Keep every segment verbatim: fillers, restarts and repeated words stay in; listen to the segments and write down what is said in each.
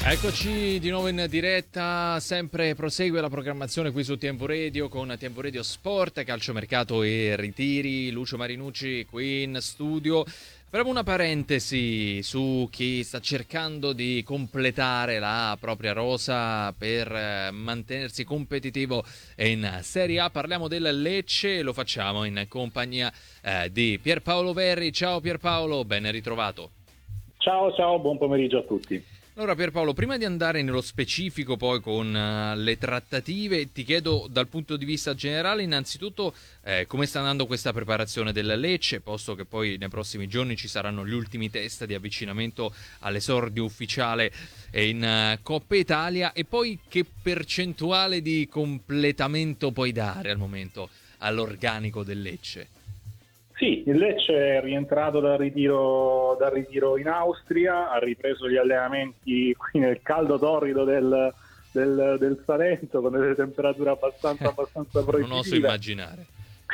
Eccoci di nuovo in diretta, sempre prosegue la programmazione qui su Tempo Radio con Tempo Radio Sport, calciomercato e ritiri. Lucio Marinucci qui in studio. Faremo una parentesi su chi sta cercando di completare la propria rosa per mantenersi competitivo in Serie A. Parliamo del Lecce e lo facciamo in compagnia eh, di Pierpaolo Verri. Ciao Pierpaolo, ben ritrovato. Ciao, ciao, buon pomeriggio a tutti. Allora Pierpaolo, prima di andare nello specifico poi con uh, le trattative, ti chiedo dal punto di vista generale innanzitutto eh, come sta andando questa preparazione del Lecce, posto che poi nei prossimi giorni ci saranno gli ultimi test di avvicinamento all'esordio ufficiale in uh, Coppa Italia, e poi che percentuale di completamento puoi dare al momento all'organico del Lecce? Sì, il Lecce è rientrato dal ritiro, dal ritiro in Austria, ha ripreso gli allenamenti qui nel caldo torrido del, del, del Salento con delle temperature abbastanza, abbastanza proibite. Non oso immaginare.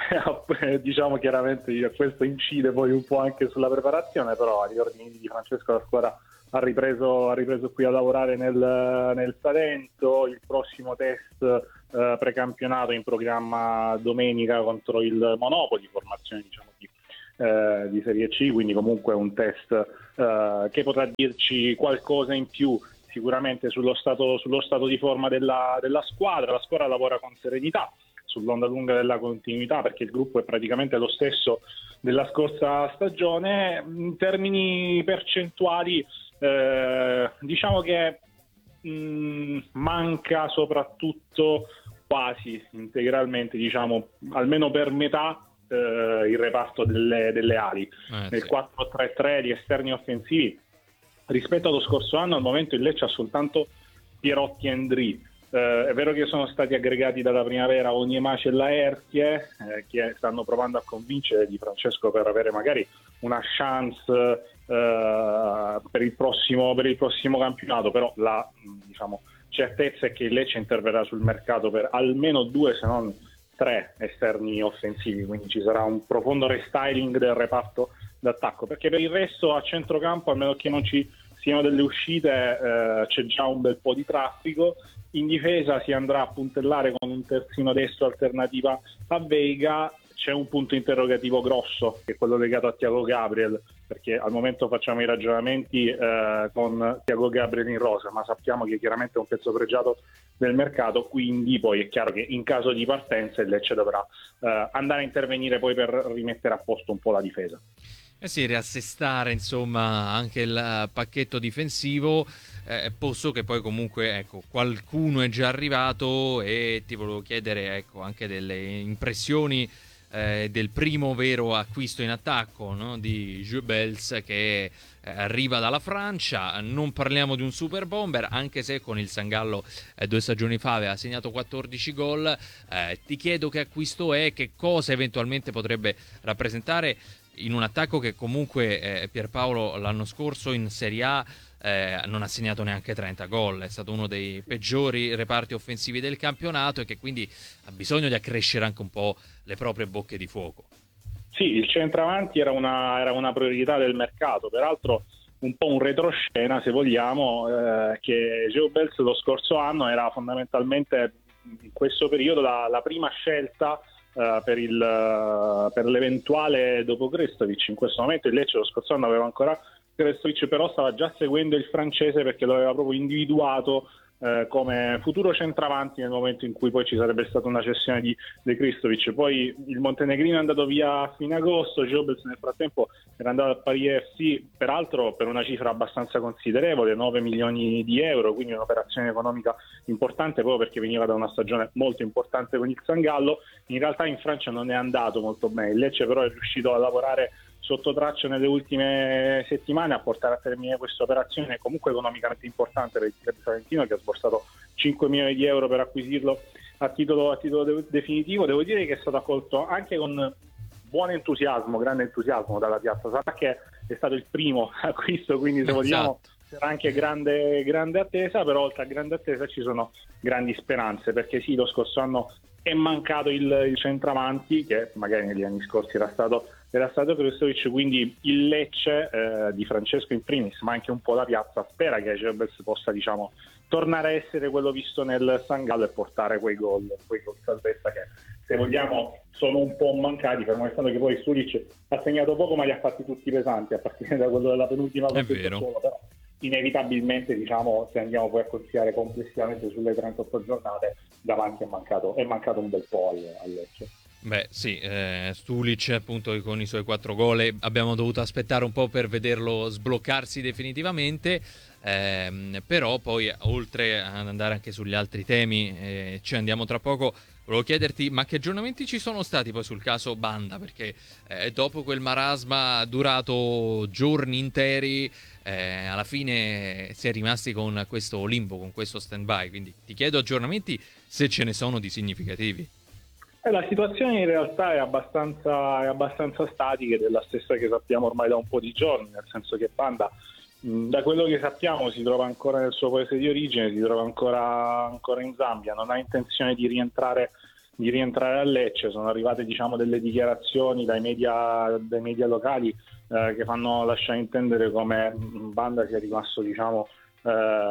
Diciamo chiaramente questo incide poi un po' anche sulla preparazione, però agli ordini di Francesco la squadra ha ripreso, ha ripreso qui a lavorare nel, nel Salento. Il prossimo test eh, precampionato in programma domenica contro il Monopoli, formazione diciamo di, eh, di Serie C, quindi comunque un test eh, che potrà dirci qualcosa in più sicuramente sullo stato, sullo stato di forma della, della squadra. La squadra lavora con serenità sull'onda lunga della continuità, perché il gruppo è praticamente lo stesso della scorsa stagione. In termini percentuali eh, diciamo che mh, manca soprattutto quasi integralmente, diciamo almeno per metà, eh, il reparto delle, delle ali. Eh, nel sì. quattro tre tre di esterni offensivi rispetto allo scorso anno al momento il Lecce ha soltanto Pierotti e Ndri. Uh, è vero che sono stati aggregati dalla primavera Onyemaci e Laertie, eh, che stanno provando a convincere Di Francesco per avere magari una chance uh, per il prossimo per il prossimo campionato, però la diciamo certezza è che il Lecce interverrà sul mercato per almeno due se non tre esterni offensivi, quindi ci sarà un profondo restyling del reparto d'attacco, perché per il resto a centrocampo, a meno che non ci siano delle uscite, eh, c'è già un bel po' di traffico. In difesa si andrà a puntellare con un terzino destro alternativa a Veiga. C'è un punto interrogativo grosso, che è quello legato a Thiago Gabriel, perché al momento facciamo i ragionamenti eh, con Thiago Gabriel in rosa, ma sappiamo che chiaramente è un pezzo pregiato del mercato, quindi poi è chiaro che in caso di partenza il Lecce dovrà eh, andare a intervenire poi per rimettere a posto un po' la difesa. Eh sì, riassestare insomma anche il pacchetto difensivo, eh, posto che poi comunque ecco qualcuno è già arrivato, e ti volevo chiedere ecco anche delle impressioni eh, del primo vero acquisto in attacco, no? Di Jules Bels, che eh, arriva dalla Francia. Non parliamo di un super bomber, anche se con il Sangallo eh, due stagioni fa aveva segnato quattordici gol. Eh, ti chiedo che acquisto è, che cosa eventualmente potrebbe rappresentare in un attacco che comunque eh, Pierpaolo l'anno scorso in Serie A eh, non ha segnato neanche trenta gol, è stato uno dei peggiori reparti offensivi del campionato, e che quindi ha bisogno di accrescere anche un po' le proprie bocche di fuoco. Sì, il centravanti era una, era una priorità del mercato, peraltro un po' un retroscena se vogliamo, eh, che Geo Bels lo scorso anno era fondamentalmente in questo periodo la, la prima scelta Uh, per, il, uh, per l'eventuale dopo Krestovic. In questo momento il Lecce lo scorso anno aveva ancora Krestovic, però stava già seguendo il francese perché lo aveva proprio individuato uh, come futuro centravanti nel momento in cui poi ci sarebbe stata una cessione di De Krestovic. Poi il montenegrino è andato via a fine agosto, Jobels nel frattempo era andato al Paris F C, peraltro per una cifra abbastanza considerevole, nove milioni di euro, quindi un'operazione economica importante proprio perché veniva da una stagione molto importante con il Sangallo. In realtà in Francia non è andato molto bene, il Lecce però è riuscito a lavorare sotto traccia nelle ultime settimane a portare a termine questa operazione comunque economicamente importante per il club salentino, che ha sborsato cinque milioni di euro per acquisirlo a titolo, a titolo de- definitivo. Devo dire che è stato accolto anche con buon entusiasmo, grande entusiasmo dalla piazza. Sarà che è stato il primo acquisto, quindi se vogliamo c'era anche grande, grande attesa, però oltre a grande attesa ci sono grandi speranze, perché sì, lo scorso anno è mancato il, il centravanti, che magari negli anni scorsi era stato era stato Krstovic, quindi il Lecce eh, di Francesco in primis, ma anche un po' la piazza, spera che Cerbes possa, diciamo, tornare a essere quello visto nel San Gallo e portare quei gol, quei gol salvezza che, se vogliamo, sono un po' mancati, fermo restando che poi Stulic ha segnato poco ma li ha fatti tutti pesanti, a partire da quello della penultima contestazione, però inevitabilmente, diciamo, se andiamo poi a considerare complessivamente sulle trentotto giornate, davanti è mancato, è mancato un bel po' al, al Lecce. Beh sì, eh, Stulic appunto con i suoi quattro gol abbiamo dovuto aspettare un po' per vederlo sbloccarsi definitivamente, ehm, però poi oltre ad andare anche sugli altri temi, eh, ci andiamo tra poco, volevo chiederti ma che aggiornamenti ci sono stati poi sul caso Banda, perché eh, dopo quel marasma durato giorni interi, eh, alla fine si è rimasti con questo limbo, con questo stand-by, quindi ti chiedo aggiornamenti se ce ne sono di significativi. Eh, la situazione in realtà è abbastanza, è abbastanza statica ed è la stessa che sappiamo ormai da un po' di giorni, nel senso che Banda, mh, da quello che sappiamo, si trova ancora nel suo paese di origine, si trova ancora, ancora in Zambia, non ha intenzione di rientrare, di rientrare a Lecce. Sono arrivate, diciamo, delle dichiarazioni dai media, dai media locali eh, che fanno lasciare intendere come Banda sia rimasto, diciamo, Eh,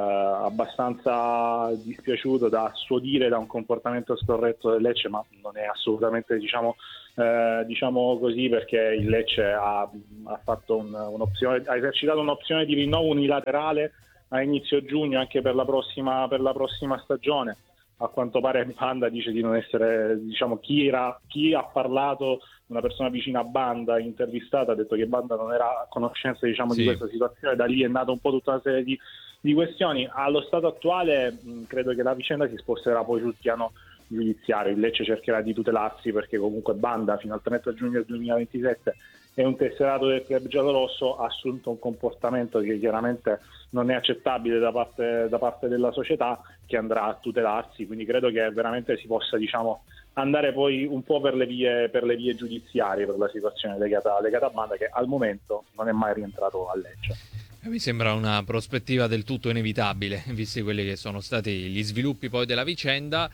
abbastanza dispiaciuto da suo dire da un comportamento scorretto del Lecce, ma non è assolutamente, diciamo, eh, diciamo così, perché il Lecce ha, ha fatto un, un'opzione, ha esercitato un'opzione di rinnovo unilaterale a inizio giugno anche per la prossima, per la prossima stagione. A quanto pare Banda dice di non essere, diciamo, chi era, chi ha parlato, una persona vicina a Banda intervistata ha detto che Banda non era a conoscenza, diciamo, sì, di questa situazione. Da lì è nata un po' tutta una serie di di questioni. Allo stato attuale mh, credo che la vicenda si sposterà poi sul piano giudiziario. Il Lecce cercherà di tutelarsi perché comunque Banda fino al trenta giugno del duemilaventisette è un tesserato del club giallorosso, ha assunto un comportamento che chiaramente non è accettabile da parte, da parte della società, che andrà a tutelarsi, quindi credo che veramente si possa, diciamo, andare poi un po' per le vie, per le vie giudiziarie per la situazione legata, legata a Banda, che al momento non è mai rientrato a Lecce. Mi sembra una prospettiva del tutto inevitabile, visti quelli che sono stati gli sviluppi poi della vicenda.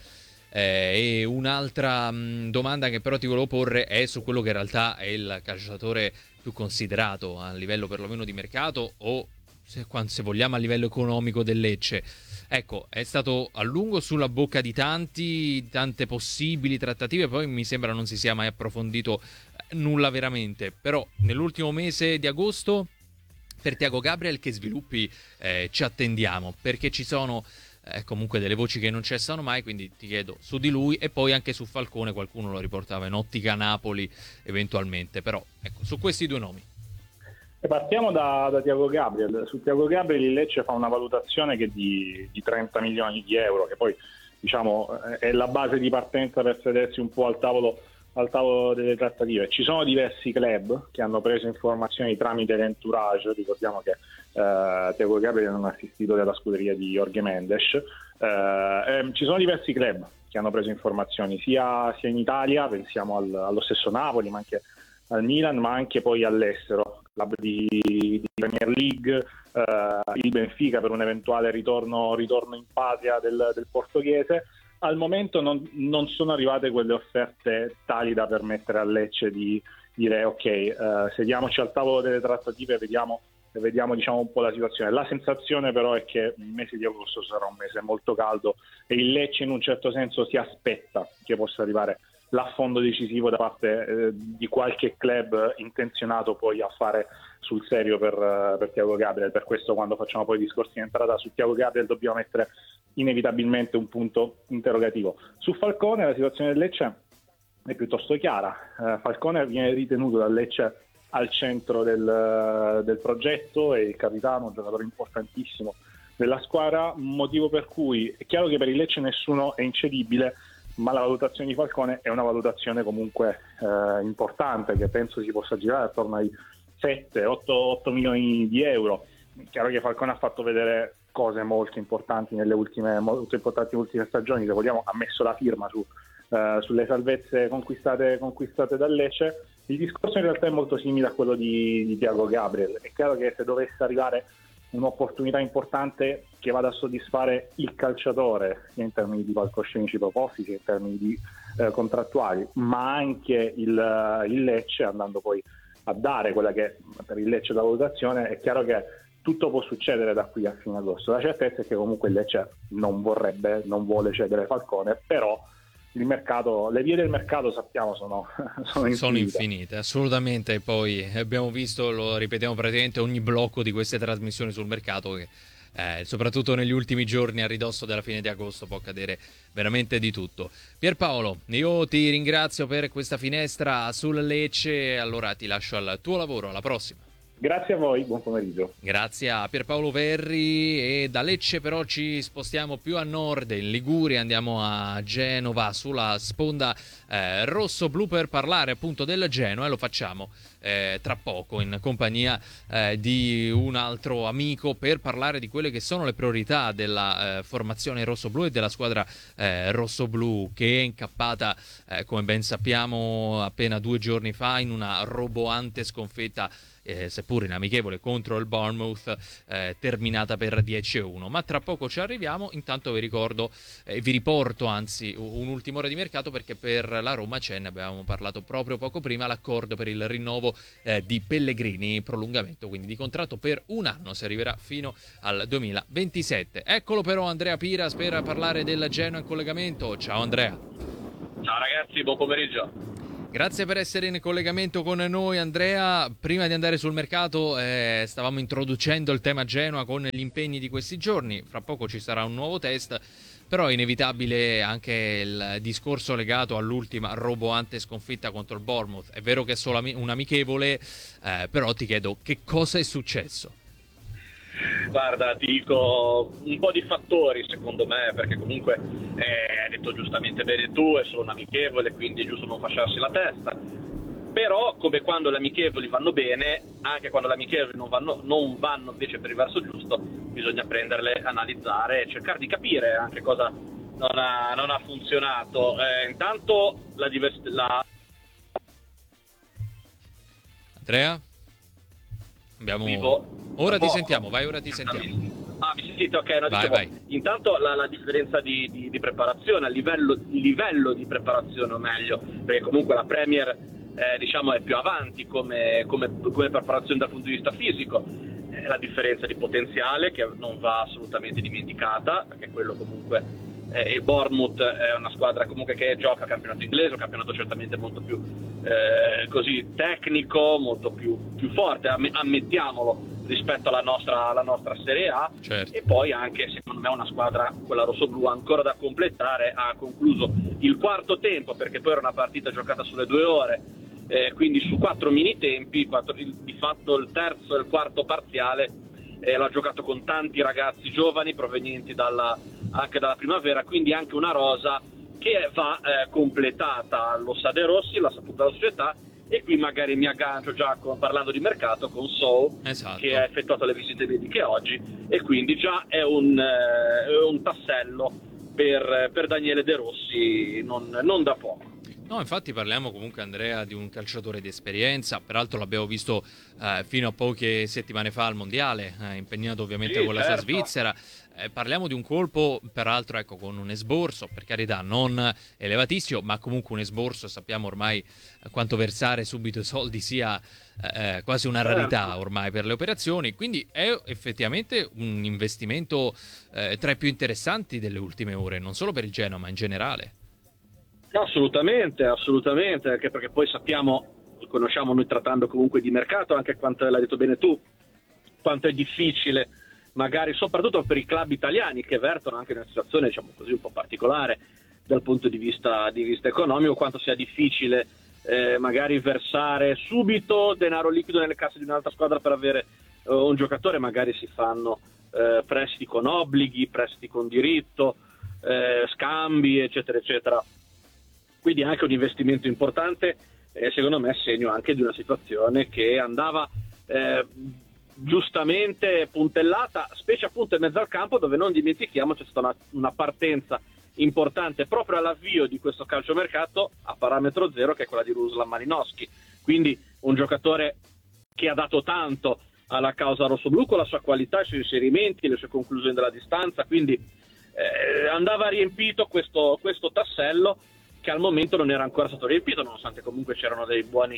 Eh, e un'altra mh, domanda che però ti volevo porre è su quello che in realtà è il calciatore più considerato a livello perlomeno di mercato, o se, se vogliamo a livello economico del Lecce. Ecco, è stato a lungo sulla bocca di tanti, tante possibili trattative, poi mi sembra non si sia mai approfondito nulla veramente, però nell'ultimo mese di agosto per Thiago Gabriel che sviluppi eh, ci attendiamo, perché ci sono eh, comunque delle voci che non cessano mai, quindi ti chiedo su di lui, e poi anche su Falcone qualcuno lo riportava in ottica Napoli eventualmente, però ecco, su questi due nomi. E partiamo da, da Thiago Gabriel. Su Thiago Gabriel il Lecce fa una valutazione che di, di trenta milioni di euro, che poi, diciamo, è la base di partenza per sedersi un po' al tavolo al tavolo delle trattative. Ci sono diversi club che hanno preso informazioni tramite l'entourage. Ricordiamo che eh, Thiago Gabriel è un assistito della scuderia di Jorge Mendes. Eh, ehm, ci sono diversi club che hanno preso informazioni sia, sia in Italia, pensiamo al, allo stesso Napoli, ma anche al Milan, ma anche poi all'estero, club di, di Premier League, eh, il Benfica per un eventuale ritorno, ritorno in patria del, del portoghese. Al momento non, non sono arrivate quelle offerte tali da permettere a Lecce di dire ok, eh, sediamoci al tavolo delle trattative e vediamo, vediamo diciamo, un po' la situazione. La sensazione però è che il mese di agosto sarà un mese molto caldo e il Lecce in un certo senso si aspetta che possa arrivare l'affondo decisivo da parte eh, di qualche club intenzionato poi a fare sul serio per, uh, per Thiago Gabriel. Per questo quando facciamo poi i discorsi in entrata su Thiago Gabriel dobbiamo mettere inevitabilmente un punto interrogativo. Su Falcone la situazione del Lecce è piuttosto chiara. Uh, Falcone viene ritenuto dal Lecce al centro del, uh, del progetto, è il capitano, un giocatore importantissimo della squadra, motivo per cui è chiaro che per il Lecce nessuno è incedibile, ma la valutazione di Falcone è una valutazione comunque eh, importante, che penso si possa girare attorno ai sette otto milioni di euro. È chiaro che Falcone ha fatto vedere cose molto importanti nelle ultime, molto importanti ultime stagioni, se vogliamo ha messo la firma su, eh, sulle salvezze conquistate, conquistate dal Lecce. Il discorso in realtà è molto simile a quello di, di Thiago Gabriel. È chiaro che se dovesse arrivare un'opportunità importante che vada a soddisfare il calciatore, sia in termini di palcoscenici proposti, sia in termini di eh, contrattuali, ma anche il, il Lecce, andando poi a dare quella che per il Lecce è la valutazione. È chiaro che tutto può succedere da qui a fine agosto. La certezza è che comunque il Lecce non vorrebbe, non vuole cedere Falcone, però il mercato, le vie del mercato sappiamo sono, sono infinite. Sono infinite, assolutamente. Poi abbiamo visto, lo ripetiamo praticamente ogni blocco di queste trasmissioni sul mercato, che eh, soprattutto negli ultimi giorni a ridosso della fine di agosto può accadere veramente di tutto. Pierpaolo, io ti ringrazio per questa finestra sul Lecce, allora ti lascio al tuo lavoro, alla prossima. Grazie a voi, buon pomeriggio. Grazie a Pierpaolo Verri. E da Lecce però ci spostiamo più a nord, in Liguria, andiamo a Genova sulla sponda eh, rosso-blu per parlare appunto del Genoa, e lo facciamo eh, tra poco in compagnia eh, di un altro amico per parlare di quelle che sono le priorità della eh, formazione rosso-blu e della squadra eh, rosso-blu, che è incappata eh, come ben sappiamo appena due giorni fa in una roboante sconfitta Eh, seppur in amichevole contro il Bournemouth, eh, terminata per dieci a uno. Ma tra poco ci arriviamo. Intanto vi ricordo e eh, vi riporto anzi un'ultima ora di mercato, perché per la Roma c'è, ne abbiamo parlato proprio poco prima, l'accordo per il rinnovo eh, di Pellegrini, prolungamento quindi di contratto per un anno, si arriverà fino al duemilaventisette. Eccolo però Andrea Piras per parlare del Genoa in collegamento. Ciao Andrea. Ciao ragazzi, buon pomeriggio. Grazie per essere in collegamento con noi Andrea. Prima di andare sul mercato eh, stavamo introducendo il tema Genoa con gli impegni di questi giorni, fra poco ci sarà un nuovo test, però è inevitabile anche il discorso legato all'ultima roboante sconfitta contro il Bournemouth. È vero che è solo un amichevole, eh, però ti chiedo che cosa è successo? Guarda, ti dico un po' di fattori secondo me, perché comunque eh, hai detto giustamente bene tu, è solo un amichevole, quindi è giusto non fasciarsi la testa. Però come quando le amichevoli vanno bene, anche quando le amichevoli non vanno, non vanno invece per il verso giusto, bisogna prenderle, analizzare e cercare di capire anche cosa non ha, non ha funzionato. Eh, intanto la diversità... Andrea? Abbiamo... Vivo. Ora ti poco. sentiamo, vai, ora ti sentiamo. Ah, mi sentite? Ok, no, vai, dicevo, vai. Intanto la, la differenza di, di, di preparazione, a livello, di livello di preparazione o meglio, perché comunque la Premier eh, diciamo è più avanti come, come, come preparazione dal punto di vista fisico, eh, la differenza di potenziale che non va assolutamente dimenticata, perché quello comunque eh, il Bournemouth è una squadra comunque che gioca campionato inglese, un campionato certamente molto più eh, così tecnico, molto più, più forte, ammettiamolo, rispetto alla nostra, alla nostra Serie A. Certo. E poi anche secondo me una squadra, quella rossoblu, ancora da completare. Ha concluso il quarto tempo, perché poi era una partita giocata sulle due ore, eh, quindi su quattro mini tempi, quattro, di fatto il terzo e il quarto parziale eh, l'ha giocato con tanti ragazzi giovani provenienti dalla, anche dalla primavera, quindi anche una rosa che va eh, completata. Lo sa De Rossi, l'ha saputa la società. E qui magari mi aggancio già con, parlando di mercato con Sow, esatto, che ha effettuato le visite mediche oggi, e quindi già è un, eh, un tassello per, per Daniele De Rossi non, non da poco. No, infatti parliamo comunque, Andrea, di un calciatore di esperienza, peraltro l'abbiamo visto eh, fino a poche settimane fa al Mondiale, eh, impegnato ovviamente Sì, con certo. la Svizzera. Eh, parliamo di un colpo, peraltro ecco, con un esborso, per carità non elevatissimo, ma comunque un esborso, sappiamo ormai eh, quanto versare subito i soldi sia eh, quasi una rarità ormai per le operazioni, quindi è effettivamente un investimento eh, tra i più interessanti delle ultime ore, non solo per il Genoa ma in generale. Assolutamente, assolutamente, anche perché poi sappiamo, conosciamo noi trattando comunque di mercato, anche quanto l'hai detto bene tu, quanto è difficile, magari soprattutto per i club italiani che vertono anche in una situazione diciamo così un po' particolare dal punto di vista, di vista economico, quanto sia difficile eh, magari versare subito denaro liquido nelle casse di un'altra squadra per avere eh, un giocatore. Magari si fanno eh, prestiti con obblighi, prestiti con diritto, eh, scambi eccetera eccetera. Quindi anche un investimento importante, eh, secondo me segno anche di una situazione che andava eh, giustamente puntellata, specie appunto in mezzo al campo, dove non dimentichiamo c'è stata una, una partenza importante proprio all'avvio di questo calciomercato a parametro zero, che è quella di Ruslan Malinowski. Quindi un giocatore che ha dato tanto alla causa rossoblu con la sua qualità, i suoi inserimenti, le sue conclusioni dalla distanza, quindi eh, andava riempito questo, questo tassello che al momento non era ancora stato riempito, nonostante comunque c'erano dei buoni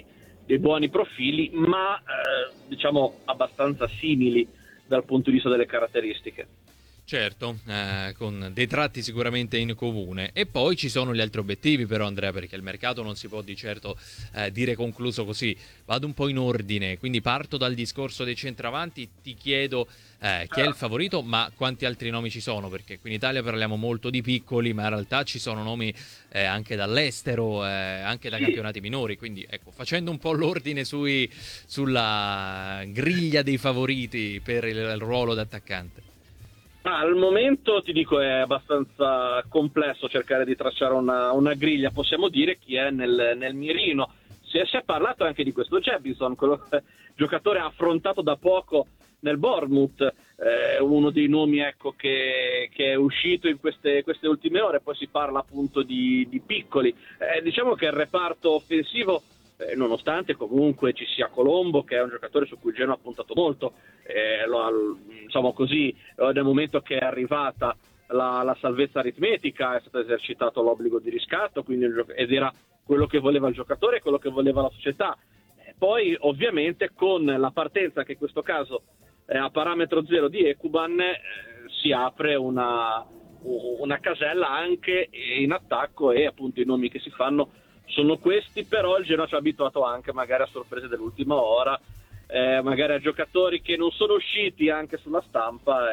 dei buoni profili, ma eh, diciamo abbastanza simili dal punto di vista delle caratteristiche. Certo, eh, con dei tratti sicuramente in comune. E poi ci sono gli altri obiettivi però, Andrea, perché il mercato non si può di certo eh, dire concluso così. Vado un po' in ordine, quindi parto dal discorso dei centravanti, ti chiedo eh, chi è il favorito, ma quanti altri nomi ci sono, perché qui in Italia parliamo molto di piccoli, ma in realtà ci sono nomi eh, anche dall'estero, eh, anche da campionati minori, quindi ecco, facendo un po' l'ordine sui, sulla griglia dei favoriti per il, il ruolo d'attaccante. Ah, al momento ti dico è abbastanza complesso cercare di tracciare una, una griglia. Possiamo dire chi è nel, nel mirino. Si è, si è parlato anche di questo Jebison, quello giocatore affrontato da poco nel Bournemouth, eh, uno dei nomi ecco, che, che è uscito in queste, queste ultime ore. Poi si parla appunto di, di piccoli. Eh, diciamo che il reparto offensivo, Eh, nonostante comunque ci sia Colombo, che è un giocatore su cui il Genoa ha puntato molto, eh, lo, diciamo così, nel momento che è arrivata la, la salvezza aritmetica è stato esercitato l'obbligo di riscatto, quindi il gioc- ed era quello che voleva il giocatore e quello che voleva la società. Eh, poi ovviamente con la partenza, che in questo caso è a parametro zero di Ekuban, eh, si apre una, una casella anche in attacco, e appunto i nomi che si fanno sono questi. Però il Genoa ci ha abituato anche magari a sorprese dell'ultima ora, eh, magari a giocatori che non sono usciti anche sulla stampa